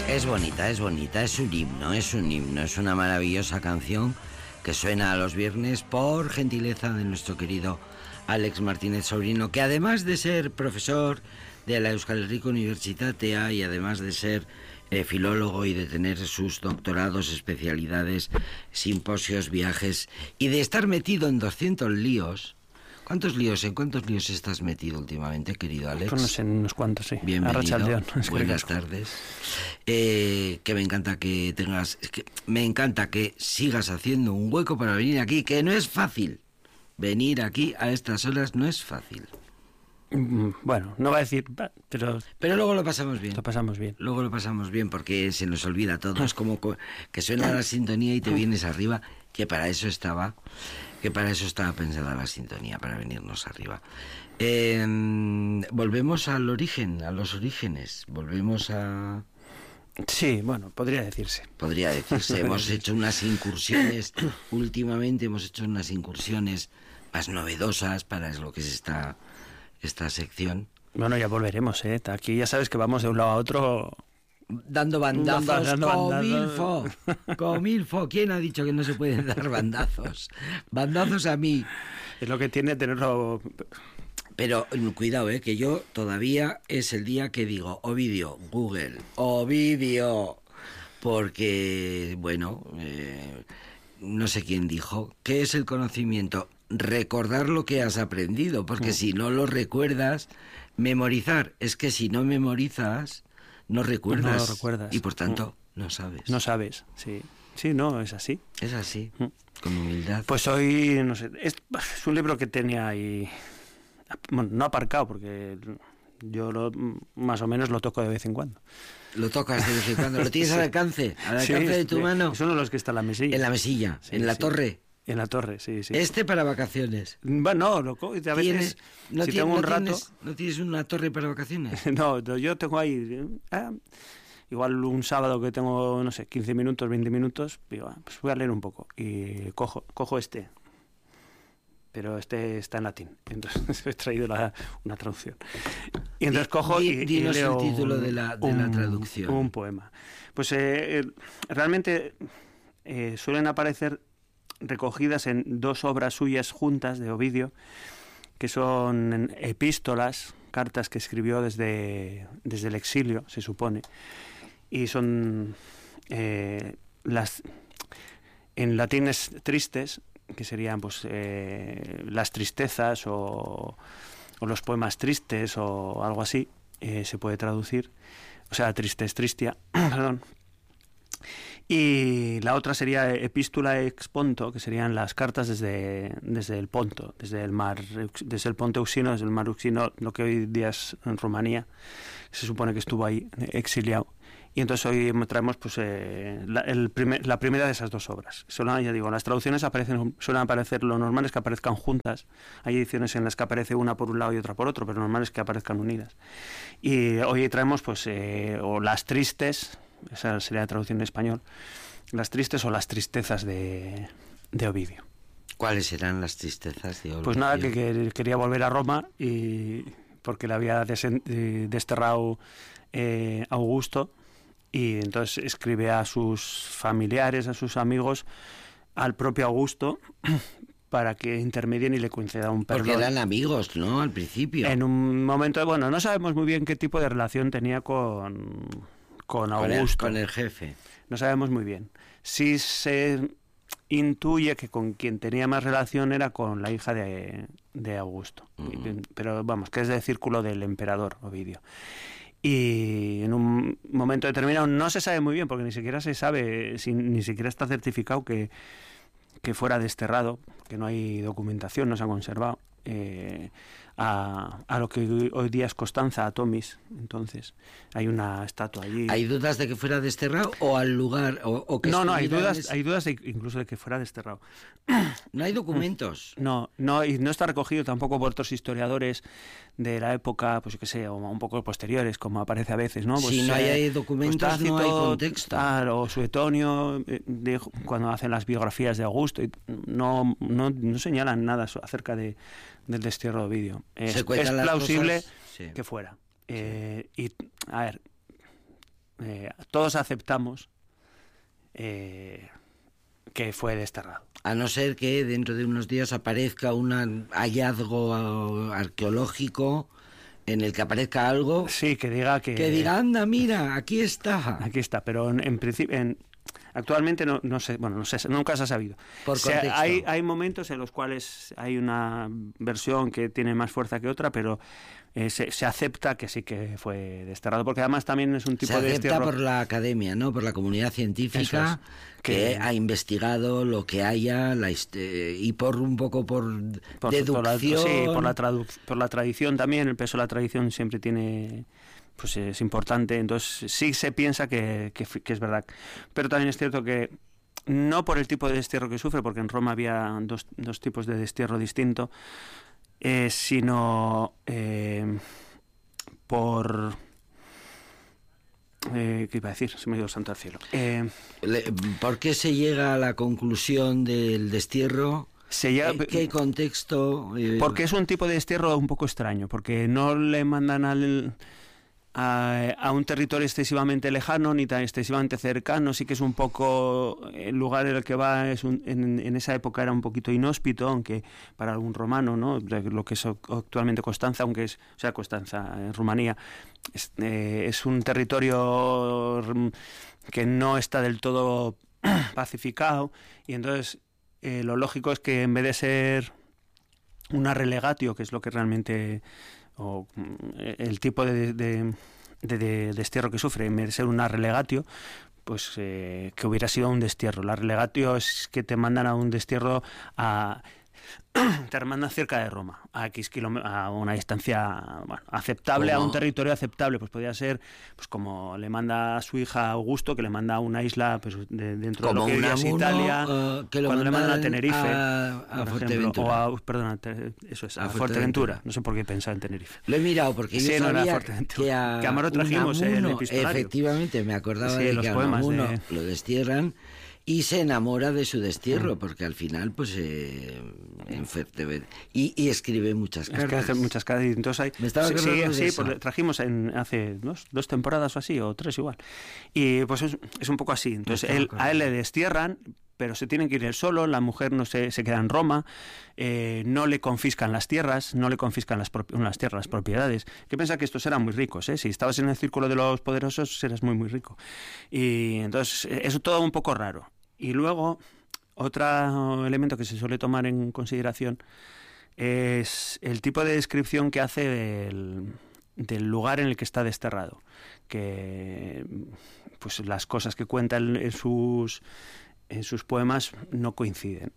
Es bonita, es bonita, es un himno, es una maravillosa canción que suena a los viernes por gentileza de nuestro querido Àlex Martínez Sobrino, que además de ser profesor de la Euskal Herriko Unibertsitatea y además de ser filólogo y de tener sus doctorados, especialidades, simposios, viajes y de estar metido en 200 líos. ¿En cuántos líos estás metido últimamente, querido Àlex? Pues no sé, unos cuantos, sí. Bienvenido, buenas tardes. Que me encanta que me encanta que sigas haciendo un hueco para venir aquí, que no es fácil. Venir aquí a estas horas no es fácil. Bueno, no va a decir, pero luego lo pasamos bien. Luego lo pasamos bien porque se nos olvida todo. Es como que suena la sintonía y te vienes arriba, que para eso estaba pensada la sintonía, para venirnos arriba. Volvemos al origen, a los orígenes. Volvemos a... Sí, bueno, podría decirse. Hemos hecho unas incursiones, últimamente hemos hecho unas incursiones más novedosas para lo que es esta sección. Bueno, ya volveremos, ¿eh? Aquí ya sabes que vamos de un lado a otro... Dando bandazos, comilfo. ¿Quién ha dicho que no se pueden dar bandazos? Bandazos a mí. Es lo que tiene tenerlo... Pero cuidado, que yo todavía es el día que digo Ovidio, Google, Ovidio, porque, bueno, no sé quién dijo, ¿qué es el conocimiento? Recordar lo que has aprendido, porque si no lo recuerdas, memorizar, es que si no memorizas, no recuerdas, no lo recuerdas. Y por tanto, no sabes. No sabes, sí. Sí, no, es así. Es así, con humildad. Pues hoy, no sé, es un libro que tenía ahí... Bueno, no aparcado, porque yo más o menos lo toco de vez en cuando. Lo tocas de vez en cuando, lo tienes al alcance de tu mano. Son los que están en la mesilla. En la mesilla, sí, en la torre. En la torre, sí. Para vacaciones. Bueno, a veces, si tengo un rato... ¿No tienes una torre para vacaciones? No, yo tengo ahí... igual un sábado que tengo, no sé, 15 minutos, 20 minutos, digo, pues voy a leer un poco. Y cojo este. Pero este está en latín, entonces he traído una traducción. Y entonces cojo y leo el título de la traducción. Un poema. Pues realmente suelen aparecer recogidas en dos obras suyas juntas de Ovidio, que son epístolas, cartas que escribió desde el exilio, se supone, y son las en latín es tristes, que serían pues las tristezas o los poemas tristes o algo así, se puede traducir, o sea, tristes, tristia, perdón. Y la otra sería epístola ex ponto, que serían las cartas desde el Ponto, desde el Ponto Euxino, desde el mar Euxino, lo que hoy día es en Rumanía, se supone que estuvo ahí exiliado. Y entonces hoy traemos pues la primera de esas dos obras. Ya digo, las traducciones suelen aparecer, lo normal es que aparezcan juntas. Hay ediciones en las que aparece una por un lado y otra por otro, pero lo normal es que aparezcan unidas. Y hoy traemos pues o las tristes, esa sería la traducción en español, las tristes o las tristezas de Ovidio. ¿Cuáles serán las tristezas de Ovidio? Pues nada, que quería volver a Roma y porque le había desterrado Augusto. Y entonces escribe a sus familiares, a sus amigos, al propio Augusto, para que intermedien y le conceda un perdón. Porque eran amigos, ¿no? Al principio. En un momento, bueno, no sabemos muy bien qué tipo de relación tenía con Augusto. Con el jefe. No sabemos muy bien. Sí se intuye que con quien tenía más relación era con la hija de Augusto. Uh-huh. Pero vamos, que es del círculo del emperador Ovidio. Y en un momento determinado no se sabe muy bien, porque ni siquiera se sabe, ni siquiera está certificado que fuera desterrado, que no hay documentación, no se ha conservado, a lo que hoy día es Constanza, a Tomis. Entonces hay una estatua allí. ¿Hay dudas de que fuera desterrado o al lugar o que no, hay dudas incluso de que fuera desterrado. No hay documentos. No, y no está recogido tampoco por otros historiadores de la época, pues yo qué sé, o un poco posteriores, como aparece a veces, ¿no? Pues, si no hay documentos, Tácito, no hay contexto. O Suetonio, cuando hacen las biografías de Augusto, no señalan nada acerca del destierro de Ovidio. Es plausible que fuera. Y, a ver, todos aceptamos que fue desterrado. A no ser que dentro de unos días aparezca un hallazgo arqueológico en el que aparezca algo... Sí, que diga que... Que diga, anda, mira, aquí está. Aquí está, pero en principio... Actualmente no sé, nunca se ha sabido. Por contexto. Hay momentos en los cuales hay una versión que tiene más fuerza que otra, pero se acepta que sí que fue desterrado, porque además también es un tipo de destierro... Se acepta por la academia, ¿no? Por la comunidad científica que ha investigado lo que haya y por un poco por deducción... Por la tradición también. El peso de la tradición siempre tiene... pues es importante, entonces sí se piensa que es verdad. Pero también es cierto que no por el tipo de destierro que sufre, porque en Roma había dos tipos de destierro distinto, sino por... ¿qué iba a decir? Se me dio el santo al cielo. ¿Por qué se llega a la conclusión del destierro? ¿Qué contexto? Porque es un tipo de destierro un poco extraño, porque no le mandan a un territorio excesivamente lejano ni tan excesivamente cercano. Sí que es un poco el lugar en el que va, en esa época era un poquito inhóspito, aunque para algún romano, ¿no? Lo que es actualmente Constanza, Constanza en Rumanía es un territorio que no está del todo pacificado, y entonces lo lógico es que en vez de ser una relegatio, que es lo que realmente... o el tipo de destierro que sufre, en vez de ser una relegatio, pues que hubiera sido un destierro. La relegatio es que te mandan a un destierro te mandan cerca de Roma, a X kilómetros, a una distancia aceptable, a un territorio aceptable. Pues podría ser, pues como le manda a su hija Augusto, que le manda a una isla, pues dentro como de lo que es Italia, que cuando le mandan a Tenerife, a Fuerteventura, a Fuerteventura. No sé por qué pensaba en Tenerife. Lo he mirado porque yo sabía que a Amaro trajimos el epistolario. Efectivamente, me acordaba de los que a Unamuno lo destierran y se enamora de su destierro, porque al final pues en Fuerteventura y escribe muchas cartas. Es que hace muchas cartas, y entonces me estaba acordando de eso. Pues trajimos hace dos temporadas o así, o tres igual, y pues es un poco así. Entonces a él le destierran, pero se tiene que ir él solo. La mujer no se queda en Roma, no le confiscan las tierras, no le confiscan las tierras, las propiedades. Que piensa que estos eran muy ricos, si estabas en el círculo de los poderosos eras muy muy rico, y entonces es todo un poco raro. Y luego, otro elemento que se suele tomar en consideración es el tipo de descripción que hace del lugar en el que está desterrado. Que pues las cosas que cuenta en sus poemas no coinciden.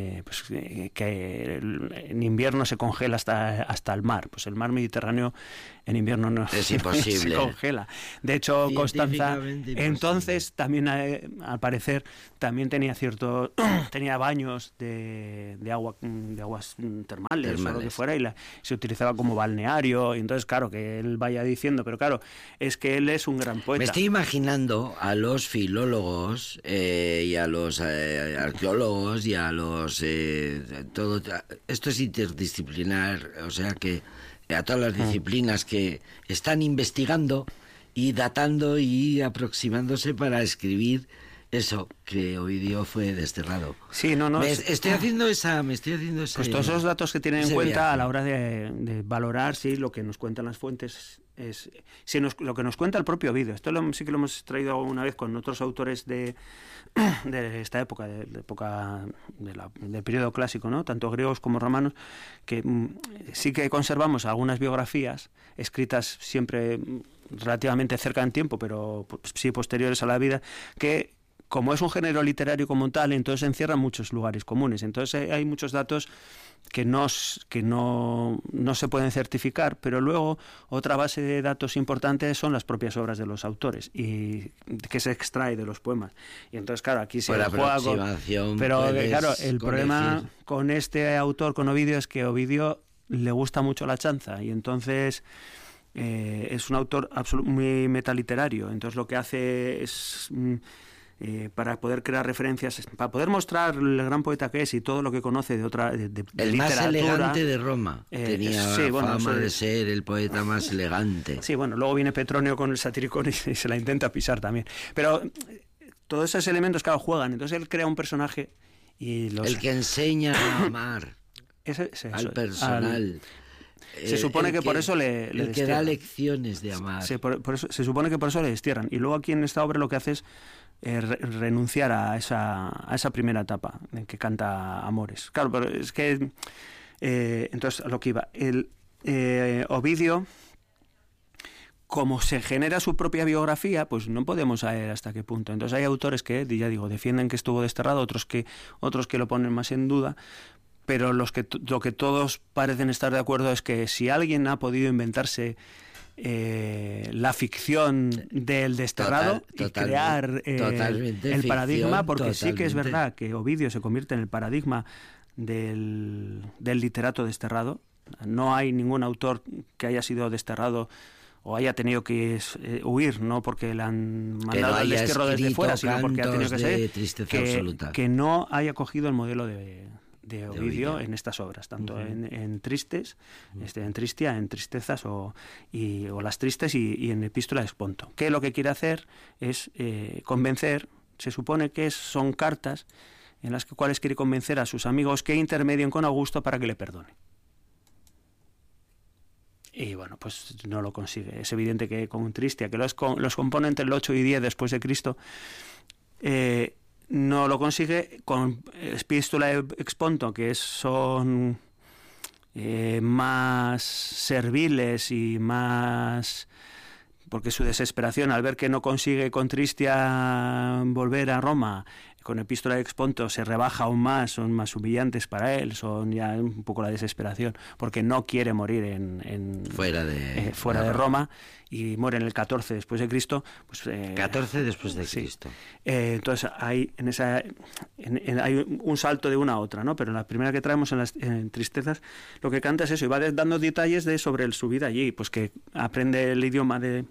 Que en invierno se congela hasta el mar. Pues el mar Mediterráneo en invierno no es imposible. Se congela. De hecho, Constanza entonces también, al parecer, también tenía baños de aguas termales o lo que fuera, y se utilizaba como balneario. Y entonces, claro, que él vaya diciendo, pero claro, es que él es un gran poeta. Me estoy imaginando a los filólogos y a los arqueólogos y a los todo esto es interdisciplinar, o sea que a todas las disciplinas que están investigando y datando y aproximándose para escribir eso, que Ovidio fue desterrado. Sí, Me estoy haciendo esa. Pues todos esos datos que tienen en cuenta viaje. A la hora de valorar si lo que nos cuentan las fuentes es lo que nos cuenta el propio Ovidio. Esto sí que lo hemos traído una vez con otros autores de esta época, del periodo clásico, ¿no? Tanto griegos como romanos, que sí que conservamos algunas biografías escritas siempre relativamente cerca en tiempo, pero sí posteriores a la vida, que como es un género literario como tal, entonces encierra muchos lugares comunes. Entonces hay muchos datos que no se pueden certificar, pero luego otra base de datos importantes son las propias obras de los autores, y que se extrae de los poemas. Y entonces, claro, aquí se juega pero claro, el problema con este autor, con Ovidio, es que Ovidio le gusta mucho la chanza, y entonces es un autor muy metaliterario. Entonces lo que hace es para poder crear referencias, para poder mostrar el gran poeta que es y todo lo que conoce de el literatura. Más elegante de Roma. Tenía fama de ser el poeta más elegante. Sí, bueno, luego viene Petronio con el Satiricón y se la intenta pisar también. Pero todos esos elementos, claro, juegan. Entonces él crea un personaje y el que enseña a amar al personal. Se supone que por eso le el que da lecciones de amar. Se supone que por eso le destierran. Y luego aquí en esta obra lo que hace es renunciar a esa primera etapa en que canta amores. Claro, pero es que entonces a lo que iba, Ovidio, como se genera su propia biografía, pues no podemos saber hasta qué punto. Entonces hay autores que, ya digo, defienden que estuvo desterrado, otros que lo ponen más en duda, pero lo que todos parecen estar de acuerdo es que si alguien ha podido inventarse la ficción del desterrado y crear el paradigma, porque sí que es verdad que Ovidio se convierte en el paradigma del literato desterrado. No hay ningún autor que haya sido desterrado o haya tenido que huir, no porque le han mandado al destierro desde fuera, sino porque ha tenido que ser que no haya cogido el modelo de Ovidio en estas obras, tanto en Tristes, en Tristia, en Tristezas o Las Tristes y en Epístola de Esponto, que lo que quiere hacer es convencer, se supone que son cartas en las cuales quiere convencer a sus amigos que intermedien con Augusto para que le perdone. Y bueno, pues no lo consigue. Es evidente que con Tristia, que los compone entre el 8 y 10 después de Cristo, no lo consigue. Con Epístola de Exponto, que son más serviles y más... porque su desesperación al ver que no consigue con Tristia volver a Roma, con Epístola de Exponto se rebaja aún más, son más humillantes para él, son ya un poco la desesperación, porque no quiere morir fuera de Roma, y muere en el 14 después de Cristo. Pues, 14 después de Cristo. Entonces hay hay un salto de una a otra, ¿no? Pero la primera que traemos en Tristezas, lo que canta es eso, y va dando detalles sobre su vida allí, pues que aprende el idioma el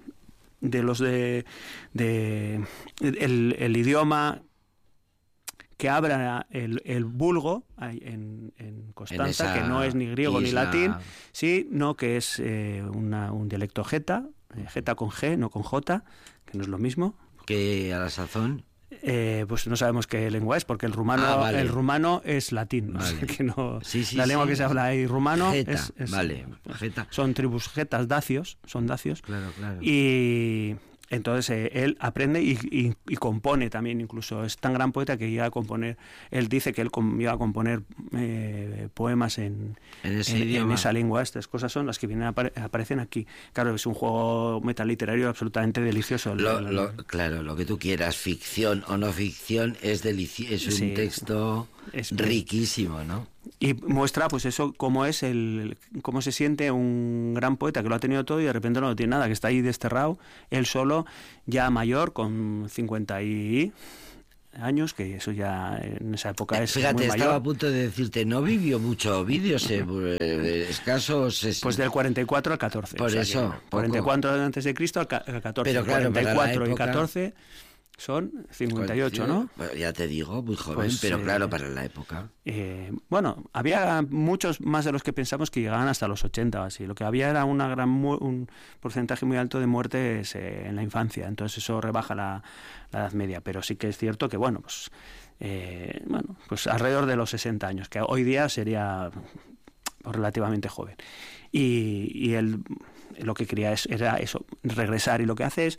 idioma que abra el vulgo en Constanza, que no es ni griego ni latín, sino que es un dialecto geta con G, no con J, que no es lo mismo. Que a la sazón... pues no sabemos qué lengua es, porque el rumano es latín, vale. O sea que no, la lengua que se habla ahí rumano geta, geta. Son tribus getas, dacios, son dacios. Claro. Y entonces él aprende y compone también, incluso es tan gran poeta que llega a componer, él dice que él llega a componer poemas en esa lengua. Estas cosas son las que aparecen aquí. Claro, es un juego metaliterario absolutamente delicioso. Claro, lo que tú quieras, ficción o no ficción, es un texto riquísimo, ¿no? Y muestra pues eso, cómo se siente un gran poeta que lo ha tenido todo y de repente no lo tiene nada, que está ahí desterrado, él solo, ya mayor, con 50 años, que eso ya en esa época es fíjate, muy mayor. Estaba a punto de decirte, no vivió mucho Ovidio, escasos... Pues del 44 al 14. Por eso. 44 antes de Cristo al 14. Pero claro, 44 época... y 14... son 58, ¿no? Ya te digo, muy joven, pues, pero claro, para la época. Bueno, había muchos más de los que pensamos que llegaban hasta los 80 o así. Lo que había era un porcentaje muy alto de muertes en la infancia, entonces eso rebaja la edad media. Pero sí que es cierto que, pues alrededor de los 60 años, que hoy día sería relativamente joven. Y él lo que quería era eso, regresar, y lo que hace es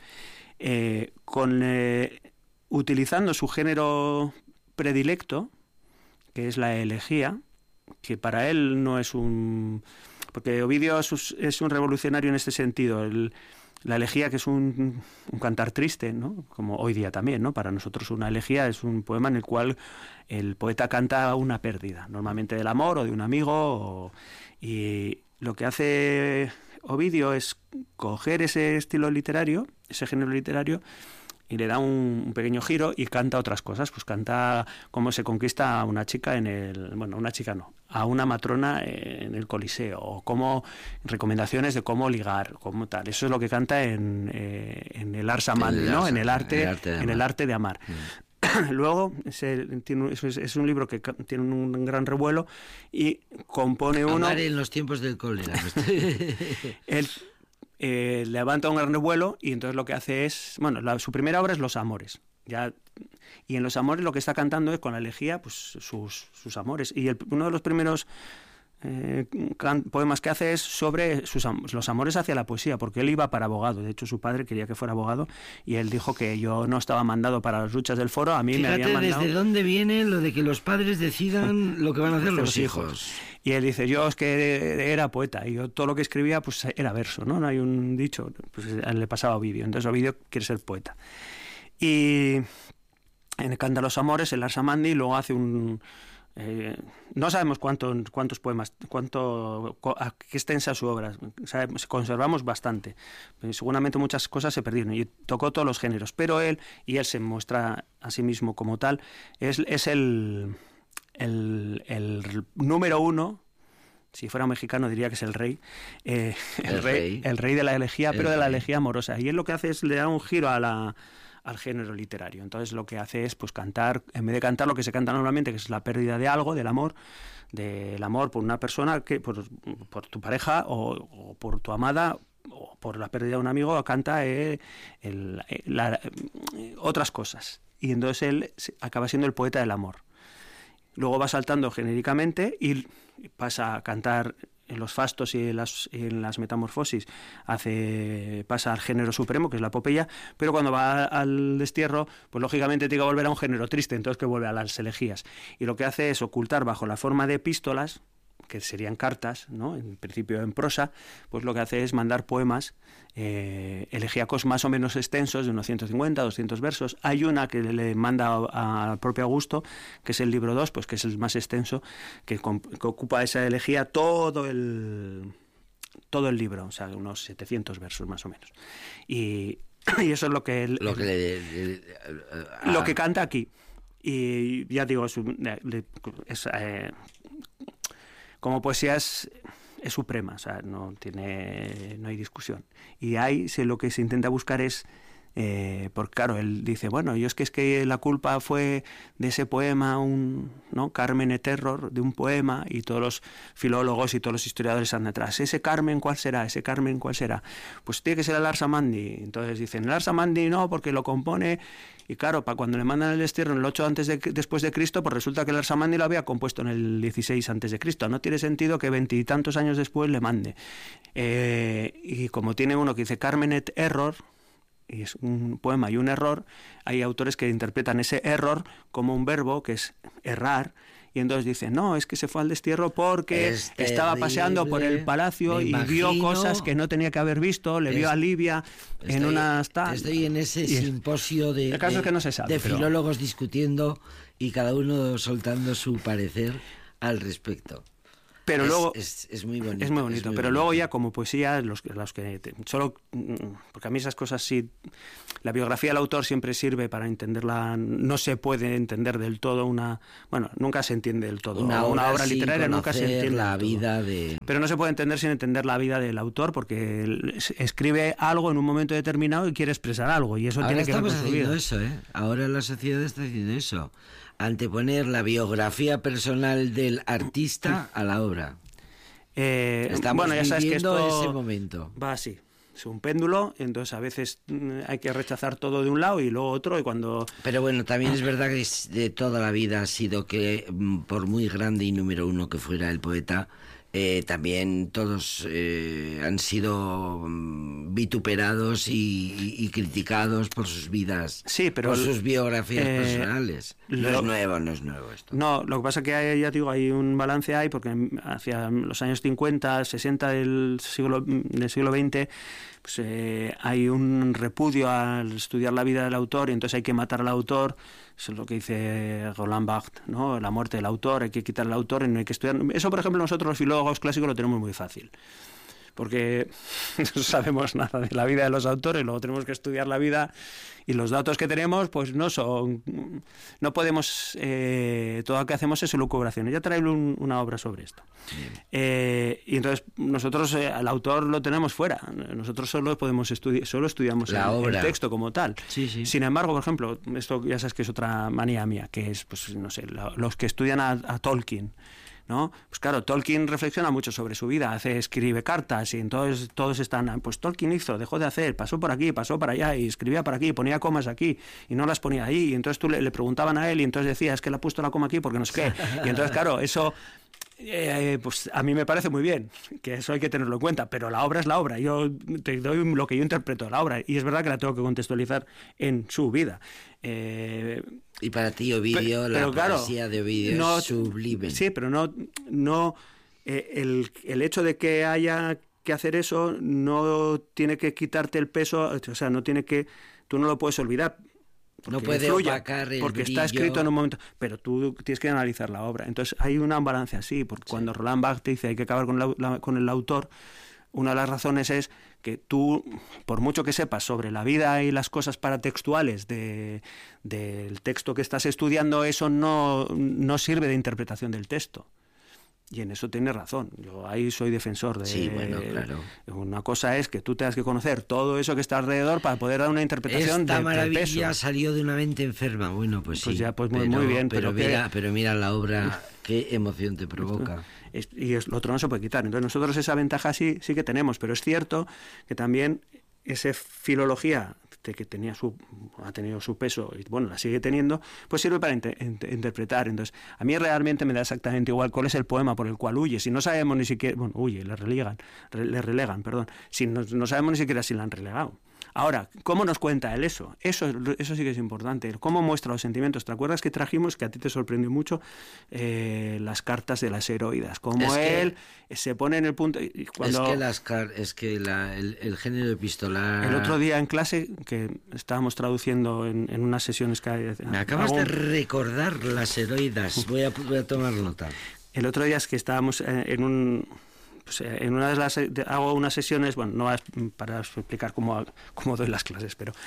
utilizando su género predilecto, que es la elegía, que para él no es porque Ovidio es un revolucionario en este sentido. La elegía, que es un cantar triste, ¿no? Como hoy día también, ¿no? Para nosotros una elegía es un poema en el cual el poeta canta una pérdida, normalmente del amor o de un amigo, y lo que hace Ovidio es coger ese estilo literario, ese género literario, y le da un pequeño giro y canta otras cosas. Pues canta cómo se conquista a una chica una chica no, a una matrona en el Coliseo, o como recomendaciones de cómo ligar, como tal. Eso es lo que canta en el Ars Amandi, ¿no? En el arte de amar. Luego es un libro que tiene un gran revuelo y compone uno... Amar en los tiempos del cólera. Él levanta un gran revuelo y entonces lo que hace es... Bueno, su primera obra es Los Amores. Y en Los Amores lo que está cantando es con la elegía pues sus amores. Y uno de los primeros poemas que hace es sobre los amores hacia la poesía, porque él iba para abogado. De hecho, su padre quería que fuera abogado y él dijo que yo no estaba mandado para las luchas del foro, a mí me habían mandado... ¿Desde dónde viene lo de que los padres decidan lo que van a hacer los hijos? Y él dice, yo es que era poeta y yo todo lo que escribía pues era verso, ¿no? No hay un dicho, pues le pasaba a Ovidio. Entonces Ovidio quiere ser poeta. Y canta Los Amores, el Ars Amandi, y luego hace no sabemos cuántos poemas, qué extensa su obra. Conservamos bastante. Seguramente muchas cosas se perdieron y tocó todos los géneros. Pero él se muestra a sí mismo como tal, es el número uno. Si fuera mexicano diría que es el rey. El rey de la elegía, pero de la elegía amorosa. Y él lo que hace es le da un giro al género literario. Entonces lo que hace es pues cantar, en vez de cantar lo que se canta normalmente, que es la pérdida de algo, del amor por una persona, por tu pareja o por tu amada, o por la pérdida de un amigo, canta otras cosas. Y entonces él acaba siendo el poeta del amor. Luego va saltando genéricamente y pasa a cantar en los fastos y en las metamorfosis, pasa al género supremo, que es la epopeya, pero cuando va al destierro, pues lógicamente tiene que volver a un género triste, entonces que vuelve a las elegías. Y lo que hace es ocultar bajo la forma de epístolas, que serían cartas, ¿no? En principio en prosa, pues lo que hace es mandar poemas elegíacos más o menos extensos, de unos 150, 200 versos. Hay una que le manda al propio Augusto, que es el libro 2, pues que es el más extenso, que ocupa esa elegía todo el libro, o sea, unos 700 versos más o menos. Y eso es lo que lo que canta aquí. Y ya digo, como poesía es suprema, o sea, no hay discusión. Y ahí lo que se intenta buscar es, porque claro, él dice, bueno, es que la culpa fue de ese poema, ¿no? Carmen et Terror, de un poema, y todos los filólogos y todos los historiadores están detrás. ¿Ese Carmen cuál será? ¿Ese Carmen cuál será? Pues tiene que ser el Ars Amandi. Entonces dicen, el Ars Amandi no, porque lo compone... Y claro, para cuando le mandan el destierro en el 8 después de Cristo, pues resulta que el Ars Amandi lo había compuesto en el 16 antes de Cristo. No tiene sentido que 20 y tantos años después le mande. Y como tiene uno que dice Carmen et Error, y es un poema y un error, hay autores que interpretan ese error como un verbo que es errar, y entonces dicen, no, es que se fue al destierro porque estaba paseando por el palacio y vio cosas que no tenía que haber visto, vio a Livia en unas... Estoy en ese simposio el caso es que no se sabe, filólogos discutiendo y cada uno soltando su parecer al respecto. Pero luego es muy bonito. Es muy bonito, pero luego ya como poesía, porque a mí esas cosas sí, la biografía del autor siempre sirve para entenderla. No se puede entender del todo nunca se entiende del todo. Una obra literaria nunca se entiende la vida pero no se puede entender sin entender la vida del autor, porque él escribe algo en un momento determinado y quiere expresar algo, y eso ahora tiene que ver con su vida. Eso, ahora la sociedad está haciendo eso. Anteponer la biografía personal del artista a la obra. Estamos ya sabes que esto ese momento. Va así, es un péndulo, entonces a veces hay que rechazar todo de un lado y luego otro, y cuando... Pero bueno, también es verdad que de toda la vida ha sido que, por muy grande y número uno que fuera el poeta, también todos han sido vituperados y criticados por sus vidas, sí, pero por sus biografías personales. No es nuevo esto. No, lo que pasa es que hay un balance ahí, porque hacia los años 50, 60 del siglo XX, pues, hay un repudio al estudiar la vida del autor, y entonces hay que matar al autor. Eso es lo que dice Roland Barthes, ¿no? La muerte del autor, hay que quitar al autor y no hay que estudiar. Eso, por ejemplo, nosotros los filólogos clásicos lo tenemos muy fácil. porque no sabemos nada de la vida de los autores, luego tenemos que estudiar la vida y los datos que tenemos pues no podemos, todo lo que hacemos es elucubraciones. Ya traigo una obra sobre esto. Y entonces nosotros al autor lo tenemos fuera, nosotros solo podemos solo estudiamos el texto como tal. Sí. Sin embargo, por ejemplo, esto ya sabes que es otra manía mía, que es, pues no sé, los que estudian a Tolkien, ¿no? Pues claro, Tolkien reflexiona mucho sobre su vida, escribe cartas y entonces todos están, pues Tolkien dejó de hacer, pasó por aquí, pasó para allá y escribía por aquí, ponía comas aquí y no las ponía ahí, y entonces tú le preguntaban a él y entonces decía, es que le ha puesto la coma aquí porque no sé qué, y entonces claro, eso pues a mí me parece muy bien, que eso hay que tenerlo en cuenta, pero la obra es la obra, yo te doy lo que yo interpreto de la obra y es verdad que la tengo que contextualizar en su vida. Y para ti Ovidio, la poesía de Ovidio es sublime. Sí, pero no el hecho de que haya que hacer eso no tiene que quitarte el peso, o sea, tú no lo puedes olvidar. No puede opacar el porque brillo. Está escrito en un momento, pero tú tienes que analizar la obra. Entonces hay una balance así, porque cuando Roland Barthes te dice hay que acabar con el autor, una de las razones es que tú, por mucho que sepas sobre la vida y las cosas paratextuales del texto que estás estudiando, eso no sirve de interpretación del texto. Y en eso tiene razón. Yo ahí soy defensor de... Sí, bueno, claro. Una cosa es que tú tengas que conocer todo eso que está alrededor para poder dar una interpretación Esta de maravilla salió de una mente enferma. Bueno, pues sí. Pues ya, pues muy bien. Pero mira la obra, qué emoción te provoca. Y lo otro no se puede quitar. Entonces nosotros esa ventaja sí que tenemos, pero es cierto que también esa filología que ha tenido su peso y bueno, la sigue teniendo, pues sirve para interpretar. Entonces, a mí realmente me da exactamente igual cuál es el poema por el cual huye. Si no sabemos ni siquiera, le relegan, perdón. Si no sabemos ni siquiera si la han relegado. Ahora, ¿cómo nos cuenta él eso? Eso sí que es importante. ¿Cómo muestra los sentimientos? ¿Te acuerdas que trajimos, que a ti te sorprendió mucho, las cartas de las heroídas? Cómo él se pone en el punto... Cuando, es que el género epistolar... El otro día en clase, que estábamos traduciendo en unas sesiones que... Me acabas de recordar las heroídas. Voy a tomar nota. El otro día es que estábamos en una de las hago unas sesiones, bueno, no para explicar cómo doy las clases, pero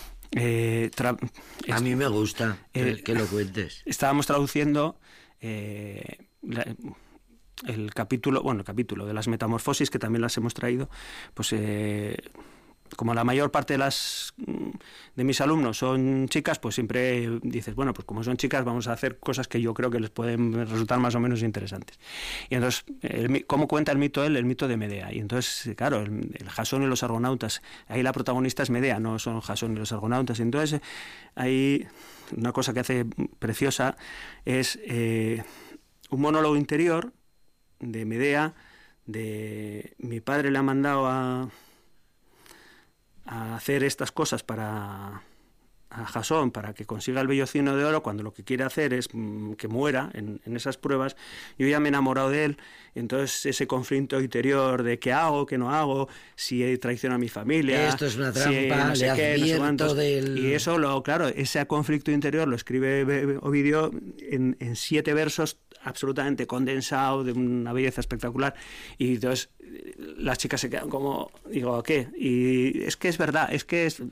a mí me gusta que lo cuentes. Estábamos traduciendo el capítulo de las metamorfosis, que también las hemos traído, pues como la mayor parte de mis alumnos son chicas, pues siempre dices, bueno, pues como son chicas vamos a hacer cosas que yo creo que les pueden resultar más o menos interesantes. Y entonces, ¿cómo cuenta el mito él? El mito de Medea. Y entonces, claro, el Jasón y los argonautas, ahí la protagonista es Medea, no son Jasón y los argonautas. Y entonces, ahí una cosa que hace preciosa es un monólogo interior de Medea, de mi padre le ha mandado a hacer estas cosas a Jasón para que consiga el vellocino de oro, cuando lo que quiere hacer es que muera en esas pruebas. Yo ya me he enamorado de él, entonces ese conflicto interior de qué hago, qué no hago, si traiciono a mi familia, esto es una trampa, no sé qué, no sé del... Y eso, claro, ese conflicto interior lo escribe Ovidio en 7 versos absolutamente condensado, de una belleza espectacular, y entonces las chicas se quedan como, digo, ¿qué? Y es que es verdad, es que es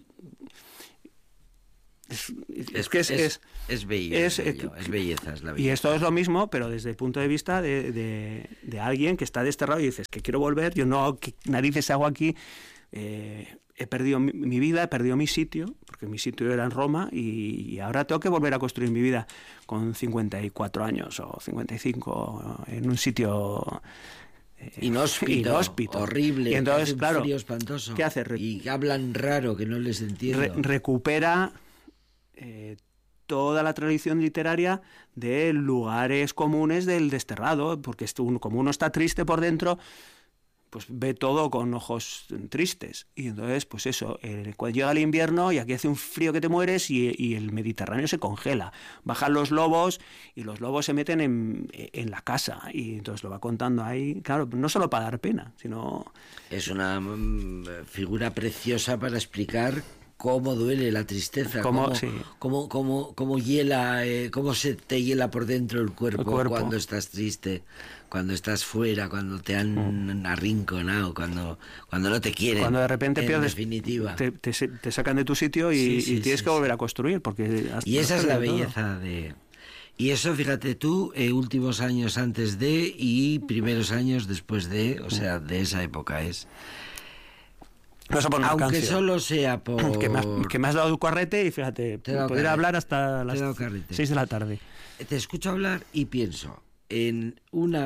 belleza, es la belleza. Y esto es lo mismo, pero desde el punto de vista de alguien que está desterrado y dices que quiero volver, yo no, ¿qué narices hago aquí? He perdido mi vida, he perdido mi sitio, porque mi sitio era en Roma, y ahora tengo que volver a construir mi vida con 54 años o 55 en un sitio inhóspito, horrible, y entonces, claro, frío espantoso. ¿Qué hace? Y hablan raro, que no les entiendo. Recupera toda la tradición literaria de lugares comunes del desterrado, porque como uno está triste por dentro, pues ve todo con ojos tristes. Y entonces, pues eso, cuando llega el invierno y aquí hace un frío que te mueres y el Mediterráneo se congela. Bajan los lobos y los lobos se meten en la casa. Y entonces lo va contando ahí, claro, no solo para dar pena, sino... Es una figura preciosa para explicar cómo duele la tristeza, cómo hiela, cómo se te hiela por dentro el cuerpo cuando estás triste, cuando estás fuera, cuando te han arrinconado, cuando no te quieren. Cuando de repente pierdes, definitiva. Te sacan de tu sitio y tienes que volver a construir. Y esa es la belleza de... Y eso, fíjate tú, últimos años antes de y primeros años después de, o sea, de esa época es... Aunque canción. Solo sea por... Que me has dado tu carrete y fíjate, podría hablar hasta las 6 de la tarde. Te escucho hablar y pienso en una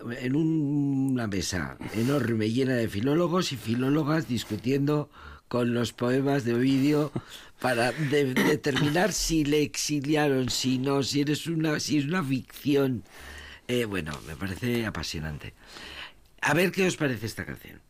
mesa enorme llena de filólogos y filólogas discutiendo con los poemas de Ovidio para determinar si le exiliaron, si no, si es una ficción. Bueno, me parece apasionante. A ver qué os parece esta canción.